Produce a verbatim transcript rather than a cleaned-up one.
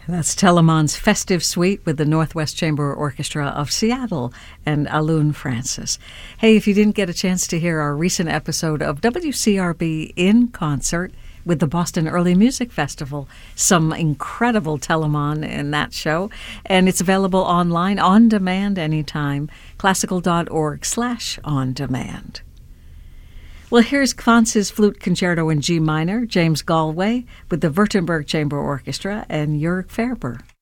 That's Telemann's Festive Suite with the Northwest Chamber Orchestra of Seattle and Alun Francis. Hey, if you didn't get a chance to hear our recent episode of W C R B in concert with the Boston Early Music Festival, some incredible Telemann in that show, and it's available online on demand anytime, classical.org slash on demand. Well, here's Kvanz's Flute Concerto in G minor, James Galway with the Württemberg Chamber Orchestra and Jörg Ferber.